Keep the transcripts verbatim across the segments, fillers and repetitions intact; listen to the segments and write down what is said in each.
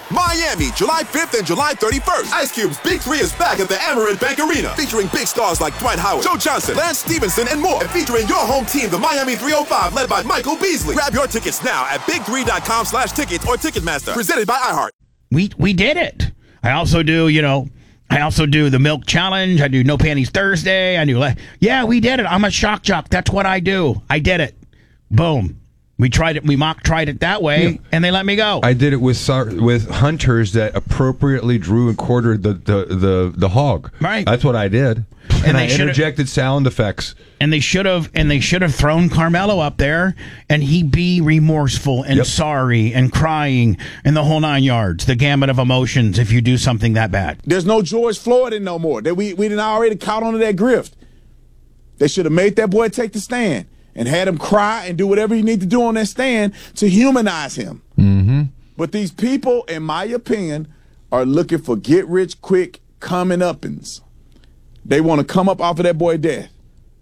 Miami, July fifth and July thirty-first. Ice Cube's Big Three is back at the Amerant Bank Arena, featuring big stars like Dwight Howard, Joe Johnson, Lance Stevenson, and more. And featuring your home team, the Miami three oh five, led by Michael Beasley. Grab your tickets now at big three dot com slash tickets or Ticketmaster. Presented by iHeart. We we did it. I also do, you know, I also do the Milk Challenge. I do No Panties Thursday. I do, yeah, we did it. I'm a shock jock. That's what I do. I did it. Boom. We tried it. We mock tried it that way, yeah. And they let me go. I did it with with hunters that appropriately drew and quartered the the, the, the hog. Right. That's what I did. And, and I interjected sound effects. And they should have. And they should have thrown Carmelo up there, and he be remorseful and yep. sorry and crying and the whole nine yards, the gamut of emotions. If you do something that bad, there's no George Floyd in no more. That we we didn't already caught onto that grift. They should have made that boy take the stand and had him cry and do whatever you need to do on that stand to humanize him. Mm-hmm. But these people, in my opinion, are looking for get-rich-quick coming-uppins. They want to come up off of that boy's death.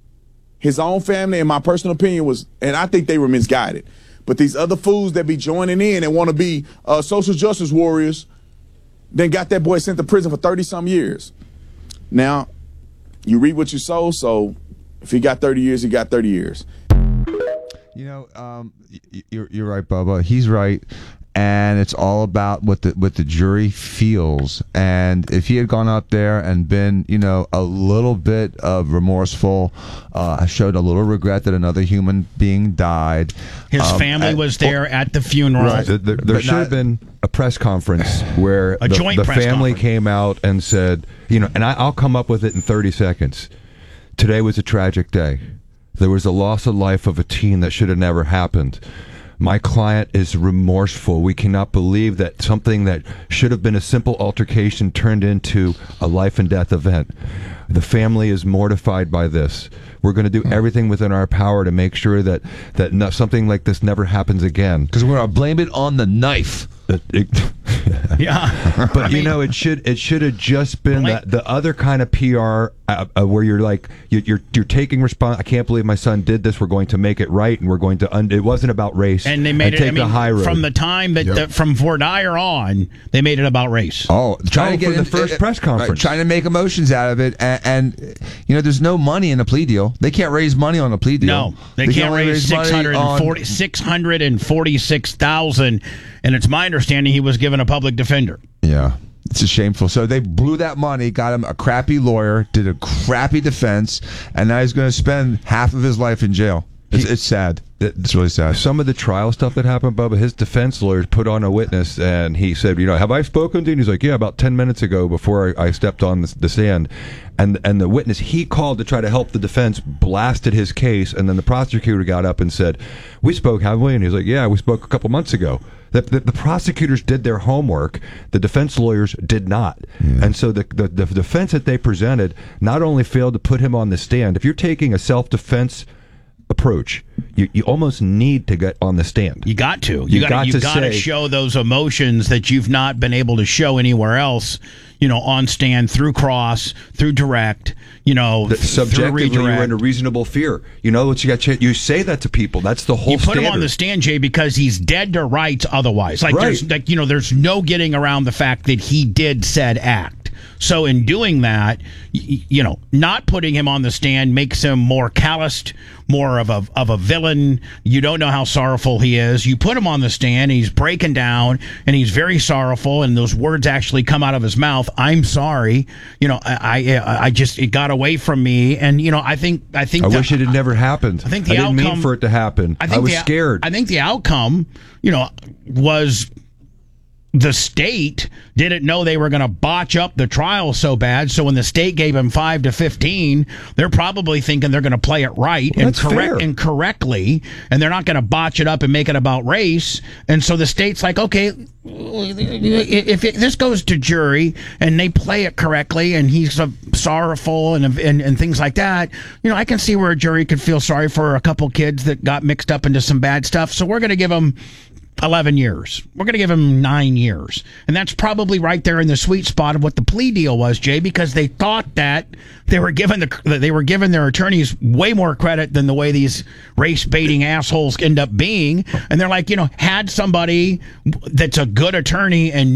His own family, in my personal opinion, was, and I think they were misguided. But these other fools that be joining in and want to be uh, social justice warriors, then got that boy sent to prison for thirty-some years. Now, you reap what you sow, so if he got thirty years, he got thirty years. You know, um, you're you're right, Bubba. He's right, and it's all about what the what the jury feels. And if he had gone up there and been, you know, a little bit of remorseful, uh, showed a little regret that another human being died. His um, family and, was there at the funeral. Right. There, there, there should not, have been a press conference where a the, joint the press family conference. came out and said, you know, and I, I'll come up with it in thirty seconds. Today was a tragic day. There was a loss of life of a teen that should have never happened. My client is remorseful. We cannot believe that something that should have been a simple altercation turned into a life and death event. The family is mortified by this. We're going to do everything within our power to make sure that, that no, something like this never happens again. Because we're going to blame it on the knife. It, it, yeah, but you know, it should it should have just been the, the other kind of P R uh, uh, where you're like you, you're you're taking response. I can't believe my son did this. We're going to make it right, and we're going to. Un- it wasn't about race, and they made and it. Take I mean, the high road. From the time that Yep. the, from Vordaer on, they made it about race. Oh, trying oh, to get for in, the first uh, press conference, right, trying to make emotions out of it, and, and you know, there's no money in a plea deal. They can't raise money on a plea deal. No, they, they can't can raise raise six hundred forty-six thousand, and it's my understanding he was given a public defender. Yeah. It's a shameful. So they blew that money, got him a crappy lawyer, did a crappy defense, and now he's going to spend half of his life in jail. It's, he, it's sad. It's really sad. Some of the trial stuff that happened, Bubba, his defense lawyers put on a witness, and he said, you know, have I spoken to you? And he's like, yeah, about ten minutes ago before I, I stepped on the, the stand. And and the witness he called to try to help the defense blasted his case, and then the prosecutor got up and said, we spoke, haven't we? And he's like, yeah, we spoke a couple months ago. The, the, the prosecutors did their homework. The defense lawyers did not. Yeah. And so the, the, the defense that they presented not only failed to put him on the stand. If you're taking a self-defense approach, you, you almost need to get on the stand. You got to. You, you got, got you to got to say, show those emotions that you've not been able to show anywhere else, you know, on stand, through cross, through direct, you know, th- subjectively through you're in a reasonable fear. You know what you got? You say that to people. That's the whole You put standard. him on the stand, Jay, because he's dead to rights otherwise. Like, right. there's, like, you know, there's no getting around the fact that he did said act. So in doing that, you, you know, not putting him on the stand makes him more calloused, more of a of a villain. You don't know how sorrowful he is. You put him on the stand, he's breaking down, and he's very sorrowful, and those words actually come out of his mouth. I'm sorry. You know, I I, I just, it got away from me, and, you know, I think I think I the, wish it had never happened. I think the I didn't outcome, mean for it to happen. I, think I was the, scared. I think the outcome, you know, was the state didn't know they were going to botch up the trial so bad. So when the state gave him five to fifteen, they're probably thinking they're going to play it right well, and correct and correctly, and they're not going to botch it up and make it about race. And so the state's like, okay, if it, this goes to jury and they play it correctly, and he's uh, sorrowful and, and and things like that, you know, I can see where a jury could feel sorry for a couple kids that got mixed up into some bad stuff. So we're going to give them eleven years. We're going to give him nine years. And that's probably right there in the sweet spot of what the plea deal was, Jay, because they thought that they were giving the they were giving their attorneys way more credit than the way these race-baiting assholes end up being. And they're like, you know, had somebody that's a good attorney and